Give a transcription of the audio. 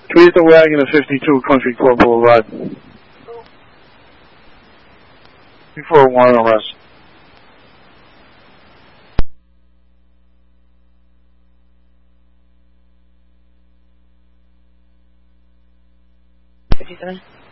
Tweet the wagon at 52 Country Club Boulevard. Before a warrant arrest. $57?